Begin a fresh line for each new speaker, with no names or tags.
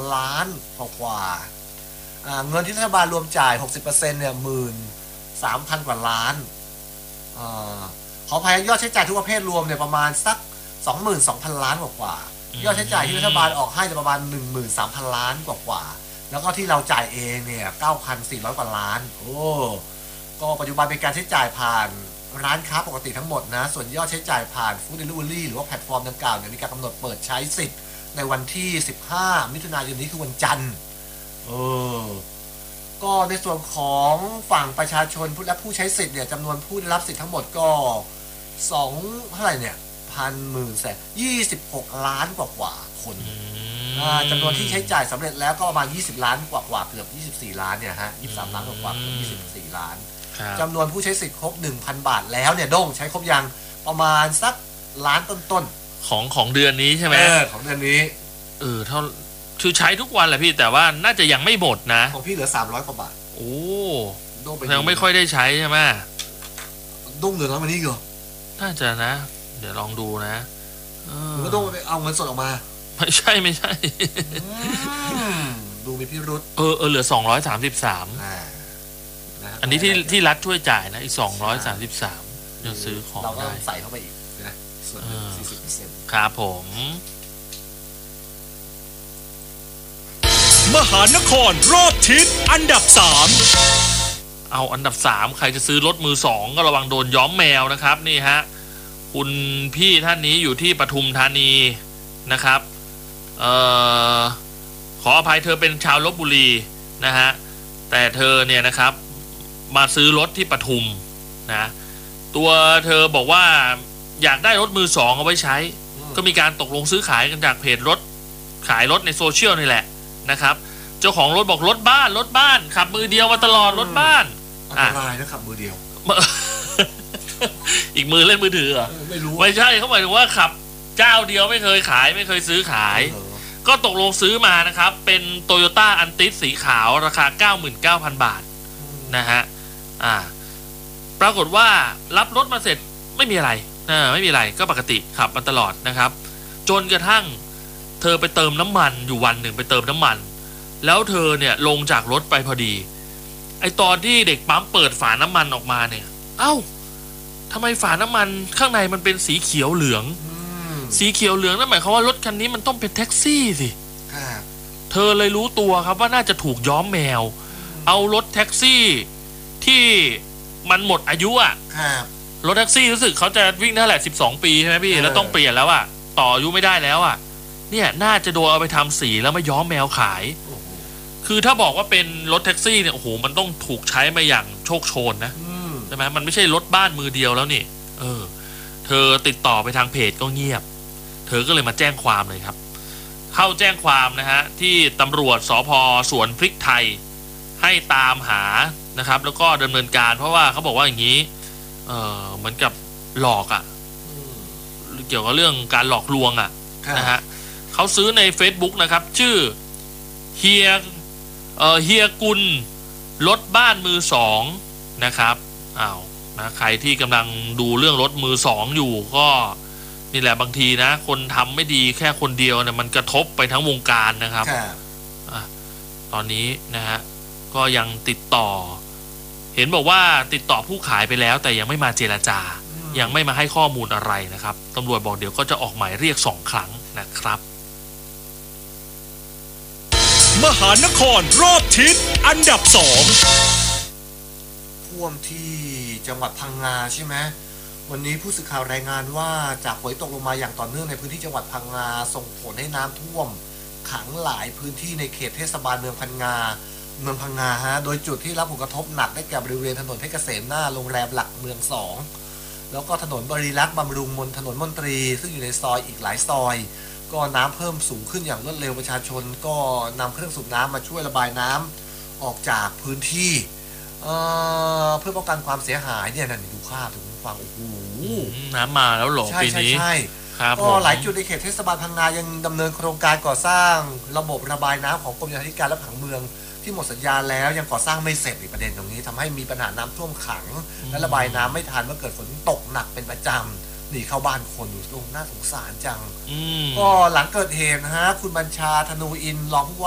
ล้านกว่าเงินที่รัฐบาลรวมจ่าย 60% เนี่ย 13,000 กว่าล้านขออภัยยอดใช้จ่ายทุกประเภทรวมเนี่ยประมาณสัก 22,000 ล้านกว่ายอดใช้จ่ายที่รัฐบาลออกให้จะประมาณ 13,000 ล้านกว่าแล้วก็ที่เราจ่ายเองเนี่ย 9,400 กว่าล้านโอ้ก็ปัจจุบันเป็นการใช้จ่ายผ่านร้านค้าปกติทั้งหมดนะส่วนยอดใช้จ่ายผ่านฟู้ดเดลิเวอรี่หรือว่าแพลตฟอร์มดังกล่าวเนี่ยมีการกำหนดเปิดใช้สิทธิ์ในวันที่15มิถุนายนนี้คือวันจันทร์ก็ในส่วนของฝั่งประชาชนและผู้ใช้สิทธิ์เนี่ยจำนวนผู้ได้รับสิทธิ์ทั้งหมดก็2เท่าไหร่เนี่ย26 ล้านกว่าคนจำนวนที่ใช้จ่ายสำเร็จแล้วก็ประมาณ20 ล้านกว่าเกือบ24 ล้านเนี่ยฮะ23 ล้านกว่าเกือบ24 ล้านจำนวนผู้ใช้สิทธิ์ครบ 1,000 บาทแล้วเนี่ยด้งใช้ครบยังประมาณสักล้านต้น
ๆของเดือนนี้ใช่ไหม
ของเดือนนี้
เท่าคือใช้ทุกวันแหละพี่แต่ว่าน่าจะยังไม่หมดนะ
ของพี่เหลือ300 กว่าบาท
โอ้ยังไม่ค่อยได้ใช้ใช่ไหม
ด้งเหลือน้อยกว่านี้เหรอ
น่าจะนะเดี๋ยวลองดูนะ
ก็ต้องไปเอาเงินสดออกมา
ไม่ใช่
ดูมีพิรุธ
เหลือ233อันนี้ที่รัฐช่วยจ่ายนะอีก233จะซื้อของ
เราก็ใส่เข้าไปอีกนะส่วน 40%
ครับผม
มหานครรอบทิศอันดับ
3เอาอันดับ3ใครจะซื้อรถมือ2ก็ระวังโดนย้อมแมวนะครับนี่ฮะคุณพี่ท่านนี้อยู่ที่ปทุมธานีนะครับขออภัยเธอเป็นชาวลพบุรีนะฮะแต่เธอเนี่ยนะครับมาซื้อรถที่ปทุมนะตัวเธอบอกว่าอยากได้รถมือ2เอาไว้ใช้ก็มีการตกลงซื้อขายกันจากเพจรถขายรถในโซเชียลนี่แหละนะครับเจ้าของรถบอกรถบ้านขับมือเดียวมาตลอดรถบ้าน
อันตรายนะขับมือเดียว
อีกมือเล่นมือถือไม่ใช่เขาหมายถึงว่าขับเจ้าเดียวไม่เคยขายไม่เคยซื้อขายก็ตกลงซื้อมานะครับเป็น Toyota Altis สีขาวราคา 99,000 บาทนะฮะปรากฏว่ารับรถมาเสร็จไม่มีอะไรก็ปกติขับมาตลอดนะครับจนกระทั่งเธอไปเติมน้ำมันอยู่วันหนึ่งไปเติมน้ำมันแล้วเธอเนี่ยลงจากรถไปพอดีไอตอนที่เด็กปั๊มเปิดฝาน้ำมันออกมาเนี่ยทำไมฝาน้ำมันข้างในมันเป็นสีเขียวเหลืองนั่นหมายความว่ารถคันนี้มันต้องเป็นแท็กซี่สิเธอเลยรู้ตัวครับว่าน่าจะถูกย้อมแมวเอารถแท็กซี่ที่มันหมดอายุรถแท็กซี่รู้สึกเขาจะวิ่งได้แหละ12 ปีใช่ไหมพี่แล้วต้องเปลี่ยนแล้วต่ออายุไม่ได้แล้วเนี่ยน่าจะโดนเอาไปทำสีแล้วมาย้อมแมวขายคือถ้าบอกว่าเป็นรถแท็กซี่เนี่ยโอ้โหมันต้องถูกใช้มาอย่างโชคโชนนะใช่ไหมมันไม่ใช่รถบ้านมือเดียวแล้วนี่เธอติดต่อไปทางเพจก็เงียบเธอก็เลยมาแจ้งความเลยครับเข้าแจ้งความนะฮะที่ตำรวจสภ.สวนพริกไทยให้ตามหานะครับแล้วก็ดำเนินการเพราะว่าเขาบอกว่าอย่างนี้เหมือนกับหลอกเกี่ยวกับเรื่องการหลอกลวงนะฮะเขาซื้อใน Facebook นะครับชื่อเฮียกุลรถบ้านมือ2นะครับนะใครที่กำลังดูเรื่องรถมือ2อยู่ก็นี่แหละบางทีนะคนทำไม่ดีแค่คนเดียวเนี่ยมันกระทบไปทั้งวงการนะครับตอนนี้นะฮะก็ยังติดต่อเห็นบอกว่าติดต่อผู้ขายไปแล้วแต่ยังไม่มาเจรจายังไม่มาให้ข้อมูลอะไรนะครับตำรวจบอกเดี๋ยวก็จะออกหมายเรียก2 ครั้งนะครับ
มหานครรอบทิศอันดับ
2ท่วมที่จังหวัดพังงาใช่ไหมวันนี้ผู้สื่อข่าวรายงานว่าจากฝนตกลงมาอย่างต่อเนื่องในพื้นที่จังหวัดพังงาส่งผลให้น้ำท่วมขังหลายพื้นที่ในเขตเทศบาลเมืองพังงาโดยจุดที่รับผลกระทบหนักได้แก่บริเวณถนนเพชรเกษมหน้าโรงแรมหลักเมือง2แล้วก็ถนนบริรักษ์บำรุงถนนมนตรีซึ่งอยู่ในซอยอีกหลายซอยก็น้ำเพิ่มสูงขึ้นอย่างรวดเร็วประชาชนก็นำเครื่องสูบน้ำมาช่วยระบายน้ำออกจากพื้นที่เพื่อป้องกันความเสียหายเนี่ยนั่นดูภาพถึงฟังโอ้โห
น้ำมาแล้วหรอปีนี้
ใช่ก็หลายจุดในเขตเทศบาลพังงายังดำเนินโครงการก่อสร้างระบบระบายน้ำของกรมโยธาธิการและผังเมืองที่หมดสัญญาแล้วยังก่อสร้างไม่เสร็จอีกประเด็นตรงนี้ทำให้มีปัญหาน้ำท่วมขังและระบายน้ำไม่ทันเมื่อเกิดฝนตกหนักเป็นประจำหนีเข้าบ้านคนดูน่าสงสารจังก็หลังเกิดเหตุนะฮะคุณบัญชาธนูอินทร์รองผู้ว่า